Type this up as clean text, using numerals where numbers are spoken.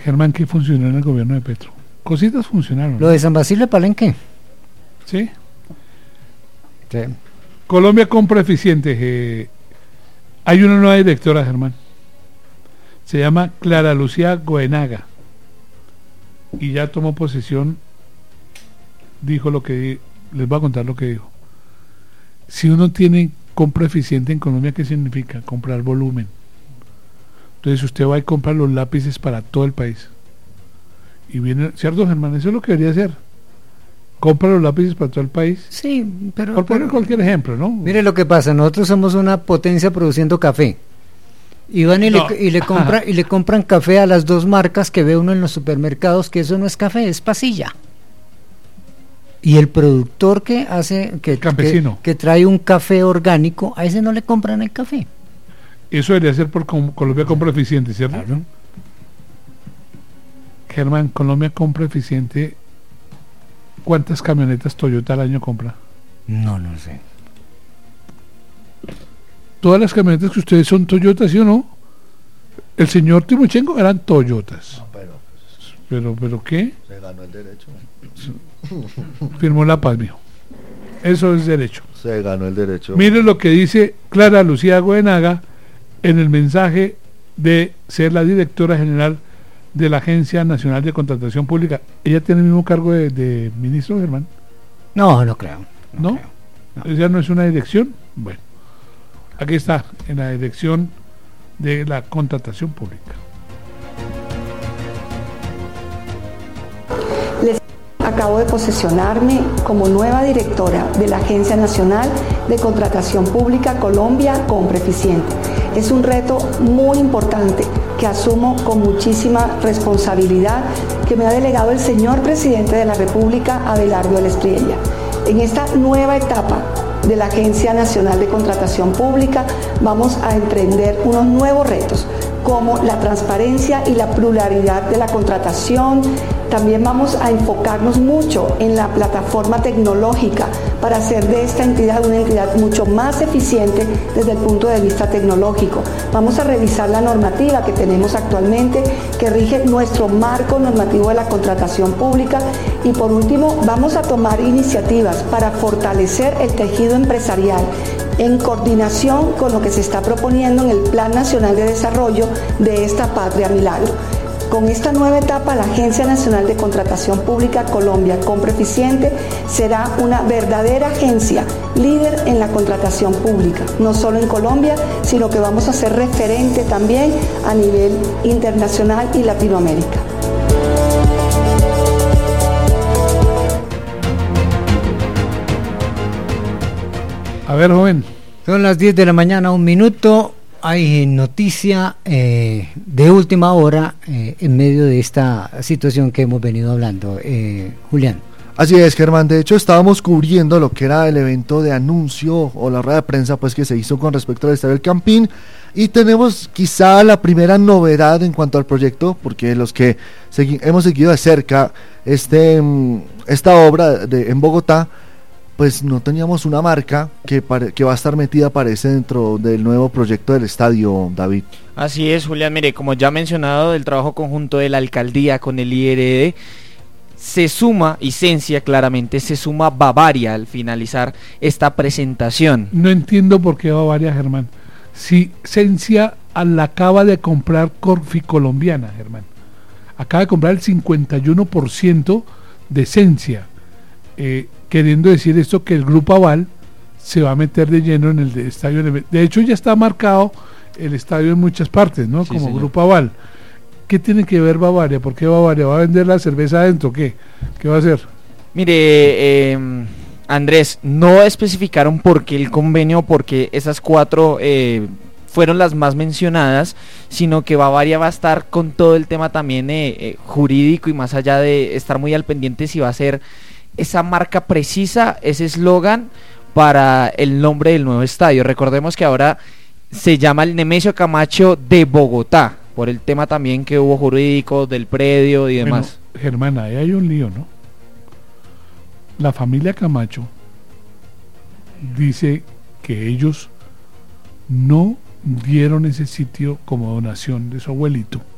Germán, ¿qué funcionó en el gobierno de Petro? Cositas funcionaron. Lo de San Basilio de Palenque. ¿Sí? Sí. Colombia compra eficiente. Hay una nueva directora, Germán. Se llama Clara Lucía Goenaga. Y ya tomó posesión. Dijo lo que... Les voy a contar lo que dijo. Si uno tiene compra eficiente en Colombia, ¿qué significa? Comprar volumen. Entonces usted va y compra los lápices para todo el país. Y viene, ¿cierto, Germán? Eso es lo que debería hacer. Compra los lápices para todo el país. Sí, pero... Por poner cualquier ejemplo, ¿no? Mire lo que pasa, nosotros somos una potencia produciendo café. Y van y, No. le compran café a las dos marcas que ve uno en los supermercados, que eso no es café, es pasilla. Y el productor que hace, Campesino. que trae un café orgánico, a ese no le compran el café. Eso debería ser por Colombia compra eficiente, ¿cierto? Claro. Germán, Colombia compra eficiente. ¿Cuántas camionetas Toyota al año compra? No sé. Todas las camionetas que ustedes son Toyotas, ¿sí o no? El señor Timochenko eran Toyotas. No, ¿Pero qué? se ganó el derecho. Firmó la paz, mijo. Eso es derecho. Se ganó el derecho. Mire lo que dice Clara Lucía Goenaga en el mensaje de ser la directora general de la Agencia Nacional de Contratación Pública. ¿Ella tiene el mismo cargo de ministro, Germán? No creo. ¿No? Creo, no. ¿Ella no es una dirección? Bueno, aquí está, en la dirección de la contratación pública. Acabo de posesionarme como nueva directora de la Agencia Nacional de Contratación Pública Colombia Compra Eficiente. Es un reto muy importante que asumo con muchísima responsabilidad que me ha delegado el señor presidente de la República, Abelardo Espriella. En esta nueva etapa de la Agencia Nacional de Contratación Pública vamos a emprender unos nuevos retos como la transparencia y la pluralidad de la contratación. También vamos a enfocarnos mucho en la plataforma tecnológica para hacer de esta entidad una entidad mucho más eficiente desde el punto de vista tecnológico. Vamos a revisar la normativa que tenemos actualmente que rige nuestro marco normativo de la contratación pública y por último vamos a tomar iniciativas para fortalecer el tejido empresarial en coordinación con lo que se está proponiendo en el Plan Nacional de Desarrollo de esta Patria Milagro. Con esta nueva etapa, la Agencia Nacional de Contratación Pública Colombia Compra Eficiente será una verdadera agencia líder en la contratación pública, no solo en Colombia, sino que vamos a ser referente también a nivel internacional y Latinoamérica. A ver, joven. Son las 10 de la mañana, 1 minuto. Hay noticia de última hora en medio de esta situación que hemos venido hablando. Julián. Así es, Germán. De hecho, estábamos cubriendo lo que era el evento de anuncio o la rueda de prensa pues que se hizo con respecto al Estadio El Campín. Y tenemos quizá la primera novedad en cuanto al proyecto, porque los que hemos seguido de cerca esta obra en Bogotá, pues no teníamos una marca que va a estar metida, parece, dentro del nuevo proyecto del estadio, David. Así es, Julián. Mire, como ya mencionado, del trabajo conjunto de la alcaldía con el IRD, se suma, y Sensia claramente, se suma Bavaria al finalizar esta presentación. No entiendo por qué Bavaria, Germán. Si Sensia la acaba de comprar Corfi Colombiana, Germán. Acaba de comprar el 51% de Sensia. Queriendo decir esto que el Grupo Aval se va a meter de lleno en el estadio. De hecho ya está marcado el estadio en muchas partes, ¿no? Sí, como señor. Grupo Aval. ¿Qué tiene que ver Bavaria? ¿Por qué Bavaria? ¿Va a vender la cerveza adentro? ¿Qué va a hacer? Mire, Andrés, no especificaron por qué el convenio, porque esas 4 fueron las más mencionadas, sino que Bavaria va a estar con todo el tema también jurídico y más allá de estar muy al pendiente si va a ser esa marca precisa, ese eslogan para el nombre del nuevo estadio. Recordemos que ahora se llama el Nemesio Camacho de Bogotá, por el tema también que hubo jurídico del predio y demás. Bueno, Germán, ahí hay un lío, ¿no? La familia Camacho dice que ellos no dieron ese sitio como donación de su abuelito,